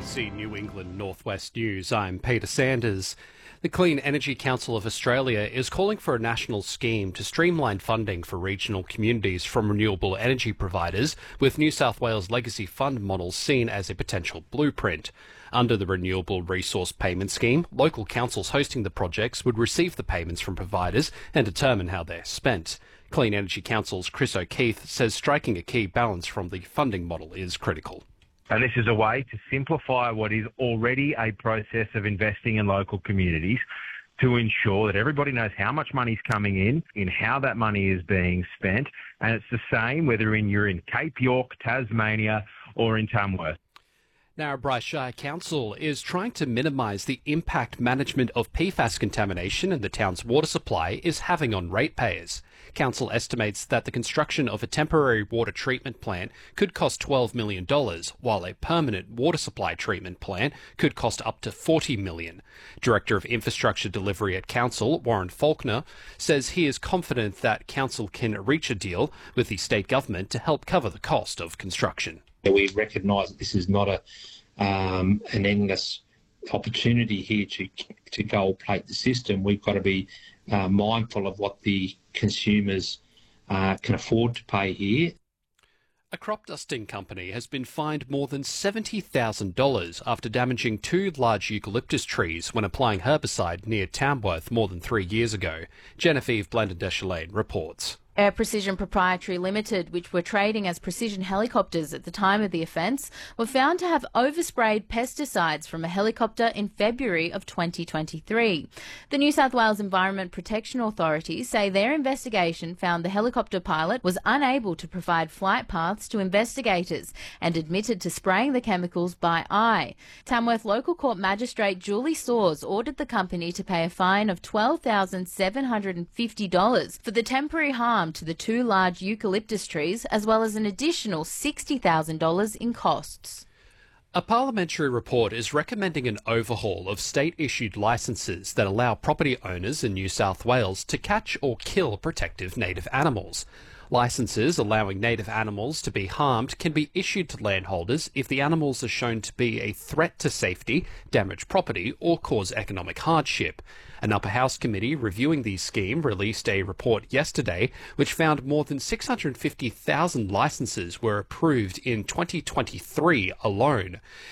ABC New England Northwest News. I'm Peter Sanders. The Clean Energy Council of Australia is calling for a national scheme to streamline funding for regional communities from renewable energy providers, with New South Wales Legacy Fund models seen as a potential blueprint. Under the Renewable Resource Payment Scheme, local councils hosting the projects would receive the payments from providers and determine how they're spent. Clean Energy Council's Chris O'Keefe says striking a key balance from the funding model is critical. And this is a way to simplify what is already a process of investing in local communities to ensure that everybody knows how much money is coming in how that money is being spent. And it's the same whether you're in Cape York, Tasmania, or in Tamworth. Narrabri Shire Council is trying to minimise the impact management of PFAS contamination in the town's water supply is having on ratepayers. Council estimates that the construction of a temporary water treatment plant could cost $12 million, while a permanent water supply treatment plant could cost up to $40 million. Director of Infrastructure Delivery at Council, Warren Faulkner, says he is confident that Council can reach a deal with the state government to help cover the cost of construction. We recognise that this is not an endless opportunity here to gold plate the system. We've got to be mindful of what the consumers can afford to pay here. A crop dusting company has been fined more than $70,000 after damaging 2 large eucalyptus trees when applying herbicide near Tamworth more than 3 years ago. Genevieve Blandon-Deschelaine reports. Air Precision Proprietary Limited, which were trading as Precision Helicopters at the time of the offence, were found to have oversprayed pesticides from a helicopter in February of 2023. The New South Wales Environment Protection Authority say their investigation found the helicopter pilot was unable to provide flight paths to investigators and admitted to spraying the chemicals by eye. Tamworth Local Court Magistrate Julie Soares ordered the company to pay a fine of $12,750 for the temporary harm to the 2 large eucalyptus trees, as well as an additional $60,000 in costs. A parliamentary report is recommending an overhaul of state-issued licences that allow property owners in New South Wales to catch or kill protective native animals. Licences allowing native animals to be harmed can be issued to landholders if the animals are shown to be a threat to safety, damage property or cause economic hardship. An upper house committee reviewing the scheme released a report yesterday which found more than 650,000 licences were approved in 2023 alone.